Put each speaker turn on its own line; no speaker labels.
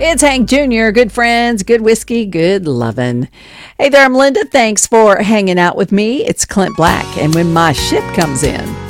It's Hank Jr., good friends, good whiskey, good lovin'. Hey there, I'm Linda. Thanks for hanging out with me. It's Clint Black, and when my ship comes in.